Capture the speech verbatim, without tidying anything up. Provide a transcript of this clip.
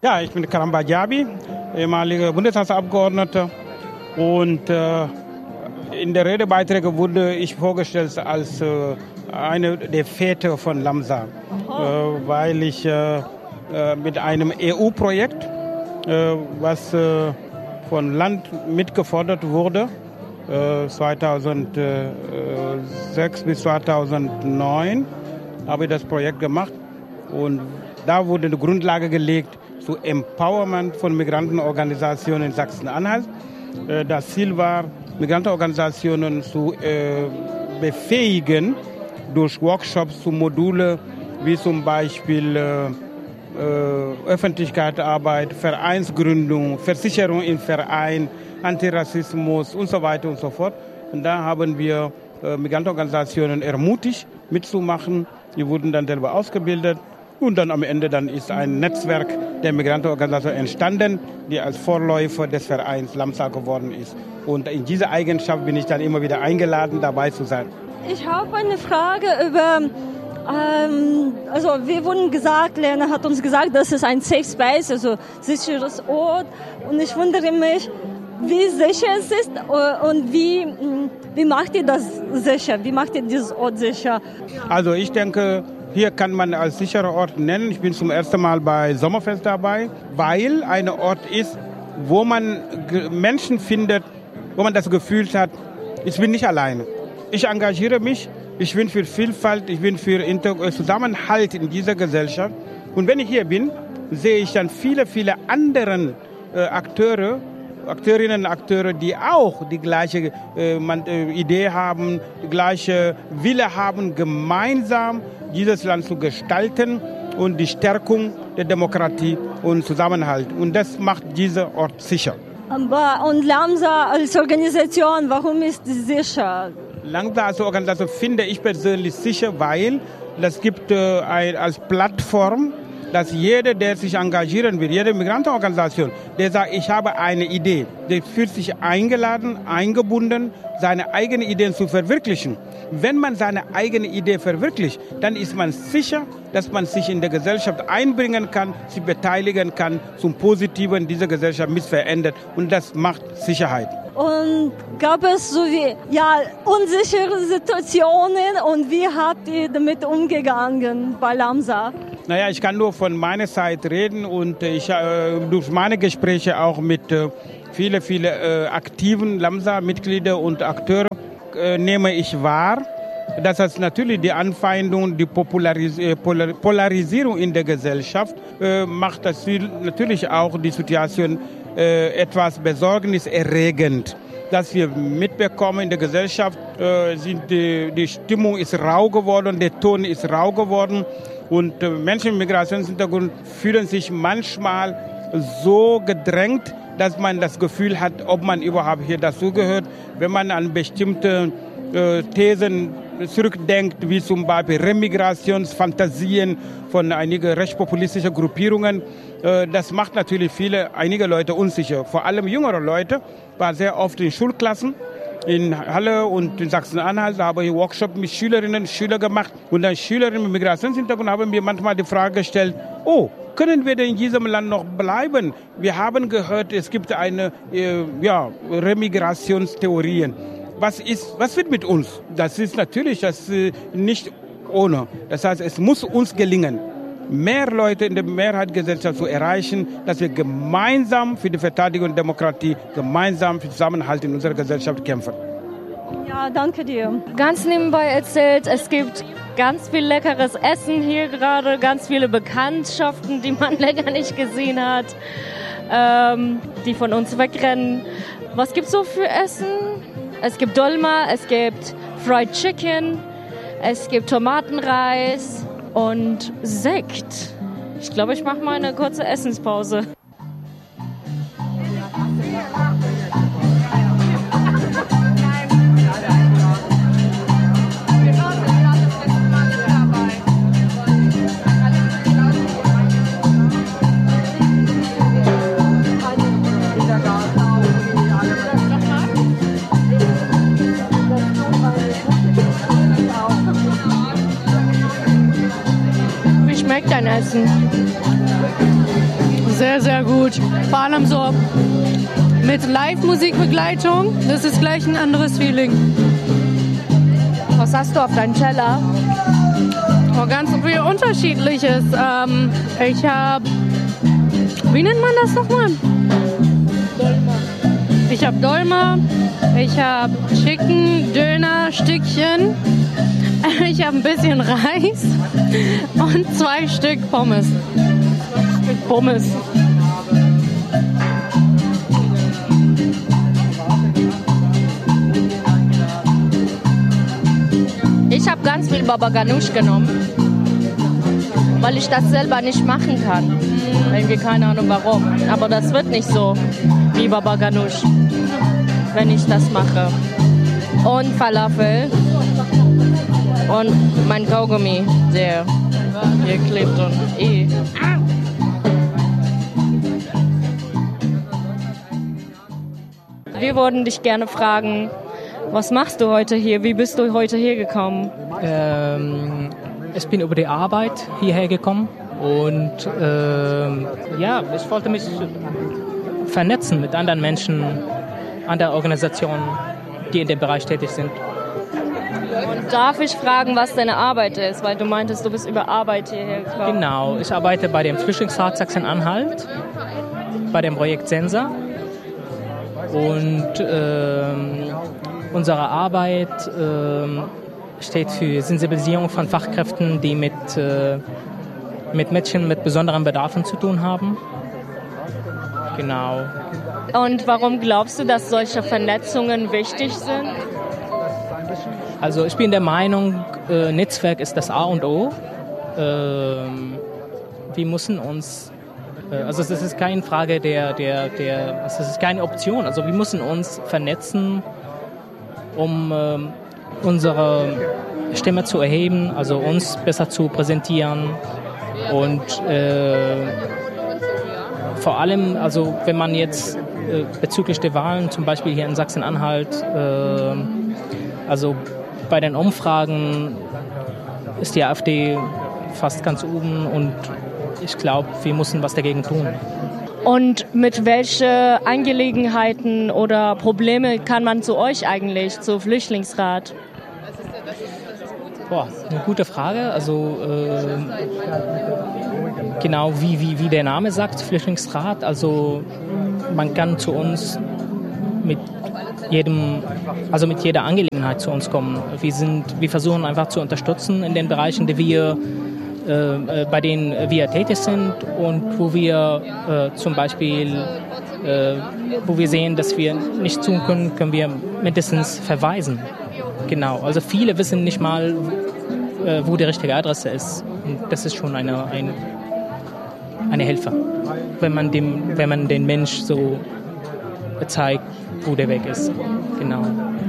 Ja, ich bin Karamba Diaby, ehemaliger Bundestagsabgeordneter. Und äh, in der Redebeiträge wurde ich vorgestellt als äh, eine der Väter von Lamsa, äh, weil ich äh, äh, mit einem E U-Projekt, äh, was äh, von Land mitgefordert wurde, äh, zweitausendsechs bis zweitausendneun, habe ich das Projekt gemacht. Und da wurde eine Grundlage gelegt zu Empowerment von Migrantenorganisationen in Sachsen-Anhalt. Das Ziel war, Migrantenorganisationen zu äh, befähigen durch Workshops zu Module wie zum Beispiel äh, äh, Öffentlichkeitsarbeit, Vereinsgründung, Versicherung im Verein, Antirassismus und so weiter und so fort. Und da haben wir äh, Migrantenorganisationen ermutigt, mitzumachen. Die wurden dann selber ausgebildet. Und dann am Ende dann ist ein Netzwerk der Migrantenorganisationen entstanden, die als Vorläufer des Vereins Lamsa geworden ist. Und in dieser Eigenschaft bin ich dann immer wieder eingeladen, dabei zu sein. Ich habe eine Frage über, ähm, also wir wurden gesagt, Lena hat uns gesagt, das ist ein Safe Space, also sicheres Ort. Und ich wundere mich, wie sicher es ist und wie, wie macht ihr das sicher? Wie macht ihr dieses Ort sicher? Also ich denke, hier kann man als sicherer Ort nennen. Ich bin zum ersten Mal bei Sommerfest dabei, weil ein Ort ist, wo man Menschen findet, wo man das Gefühl hat, ich bin nicht alleine. Ich engagiere mich, ich bin für Vielfalt, ich bin für Inter- Zusammenhalt in dieser Gesellschaft. Und wenn ich hier bin, sehe ich dann viele, viele andere äh, Akteure, Akteurinnen und Akteure, die auch die gleiche äh, man, äh, Idee haben, die gleiche Wille haben, gemeinsam dieses Land zu gestalten und die Stärkung der Demokratie und Zusammenhalt. Und das macht diesen Ort sicher. Und Lamsa als Organisation, warum ist sie sicher? Lamsa als Organisation finde ich persönlich sicher, weil das gibt äh, ein, als Plattform, dass jeder, der sich engagieren will, jede Migrantenorganisation, der sagt, ich habe eine Idee, der fühlt sich eingeladen, eingebunden, seine eigenen Ideen zu verwirklichen. Wenn man seine eigene Idee verwirklicht, dann ist man sicher, dass man sich in der Gesellschaft einbringen kann, sich beteiligen kann, zum Positiven dieser Gesellschaft mit verändert. Und das macht Sicherheit. Und gab es so wie ja, unsichere Situationen und wie habt ihr damit umgegangen bei Lamsa? Naja, ich kann nur von meiner Zeit reden und ich äh, durch meine Gespräche auch mit äh, vielen, vielen äh, aktiven Lamsa-Mitgliedern und Akteure äh, nehme ich wahr, dass das natürlich die Anfeindung, die Popularis- äh, Polar- Polarisierung in der Gesellschaft äh, macht das natürlich auch die Situation äh, etwas besorgniserregend. Dass wir mitbekommen in der Gesellschaft, äh, sind die, die Stimmung ist rau geworden, der Ton ist rau geworden. Und äh, Menschen mit Migrationshintergrund fühlen sich manchmal so gedrängt, dass man das Gefühl hat, ob man überhaupt hier dazugehört. Wenn man an bestimmte äh, Thesen zurückdenkt, wie zum Beispiel Remigrationsfantasien von einigen rechtspopulistischen Gruppierungen, äh, das macht natürlich viele, einige Leute unsicher. Vor allem jüngere Leute, war sehr oft in Schulklassen. In Halle und in Sachsen-Anhalt habe ich Workshops mit Schülerinnen und Schülern gemacht. Und dann Schülerinnen mit Migrationshintergrund haben mir manchmal die Frage gestellt, oh, können wir denn in diesem Land noch bleiben? Wir haben gehört, es gibt eine äh, ja, Remigrationstheorien. Was ist, was wird mit uns? Das ist natürlich das, äh, nicht ohne. Das heißt, es muss uns gelingen, mehr Leute in der Mehrheitsgesellschaft zu erreichen, dass wir gemeinsam für die Verteidigung der Demokratie, gemeinsam für Zusammenhalt in unserer Gesellschaft kämpfen. Ja, danke dir. Ganz nebenbei erzählt, es gibt ganz viel leckeres Essen hier gerade, ganz viele Bekanntschaften, die man länger nicht gesehen hat, ähm, die von uns wegrennen. Was gibt's so für Essen? Es gibt Dolma, es gibt Fried Chicken, es gibt Tomatenreis und Sekt. Ich glaube, ich mache mal eine kurze Essenspause. Wie schmeckt dein Essen? sehr, sehr gut. Vor allem so mit Live-Musikbegleitung, das ist gleich ein anderes Feeling. Was hast du auf deinem Teller? Oh, ganz viel Unterschiedliches. Ähm, ich habe, wie nennt man das nochmal? Ich habe Dolma, ich habe Chicken, Döner, Stückchen, ich habe ein bisschen Reis und zwei Stück Pommes. Mit Pommes. Ich habe ganz viel Baba Ganoush genommen, weil ich das selber nicht machen kann. Irgendwie keine Ahnung warum. Aber das wird nicht so wie Baba Ganoush, wenn ich das mache. Und Falafel und mein Kaugummi, der hier klebt und eh. Wir würden dich gerne fragen, was machst du heute hier? Wie bist du heute hier gekommen? Ähm, ich bin über die Arbeit hierher gekommen und ähm, ja, ich wollte mich vernetzen mit anderen Menschen, anderen Organisationen, die in dem Bereich tätig sind. Und darf ich fragen, was deine Arbeit ist? Weil du meintest, du bist über Arbeit hierher gekommen. Genau, ich arbeite bei dem Flüchtlingsrat Sachsen-Anhalt, bei dem Projekt Sensa. Und ähm, unsere Arbeit ähm, steht für Sensibilisierung von Fachkräften, die mit, äh, mit Mädchen mit besonderen Bedarfen zu tun haben. Genau. Und warum glaubst du, dass solche Vernetzungen wichtig sind? Also ich bin der Meinung, äh, Netzwerk ist das A und O. Ähm, wir müssen uns, äh, also es ist keine Frage der, der, der, es ist keine Option. Also wir müssen uns vernetzen, um äh, unsere Stimme zu erheben, also uns besser zu präsentieren und äh, vor allem, also wenn man jetzt äh, bezüglich der Wahlen, zum Beispiel hier in Sachsen-Anhalt, äh, also bei den Umfragen ist die AfD fast ganz oben und ich glaube, wir müssen was dagegen tun. Und mit welchen Angelegenheiten oder Probleme kann man zu euch eigentlich, zu Flüchtlingsrat? Boah, eine gute Frage. Also äh, genau wie, wie, wie der Name sagt, Flüchtlingsrat. Also man kann zu uns mit jedem, also mit jeder Angelegenheit zu uns kommen. Wir sind, wir versuchen einfach zu unterstützen in den Bereichen, die wir äh, bei denen wir tätig sind und wo wir äh, zum Beispiel, äh, wo wir sehen, dass wir nicht tun können, können wir mindestens verweisen. Genau. Also viele wissen nicht mal, äh, wo die richtige Adresse ist. Und das ist schon eine, eine, eine Hilfe, wenn man dem, wenn man den Mensch so zeigt, wo der Weg ist. Genau.